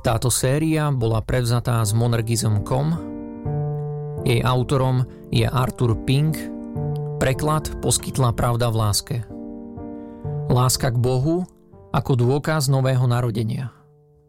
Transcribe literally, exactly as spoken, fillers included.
Táto séria bola prevzatá z monergism bodka com. Jej autorom je Arthur Pink. Preklad poskytla Pravda v láske. Láska k Bohu ako dôkaz nového narodenia.